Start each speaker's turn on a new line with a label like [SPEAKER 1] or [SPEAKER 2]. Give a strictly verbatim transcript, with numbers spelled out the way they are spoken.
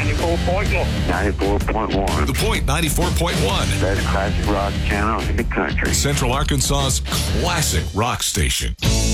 [SPEAKER 1] ninety-four point one.
[SPEAKER 2] ninety-four point one.
[SPEAKER 3] The Point ninety-four point one.
[SPEAKER 2] Best classic rock channel in the country.
[SPEAKER 3] Central Arkansas's classic rock station.